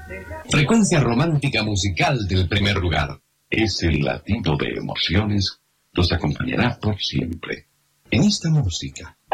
Frecuencia romántica musical del primer lugar. Ese latido de emociones los acompañará por siempre. En esta música